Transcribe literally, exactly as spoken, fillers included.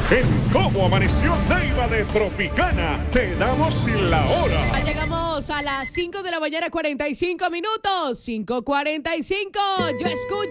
En Cómo Amaneció Neiva de Tropicana, te damos la hora. Ya llegamos a las cinco de la mañana, cuarenta y cinco minutos. cinco cuarenta y cinco. Yo escucho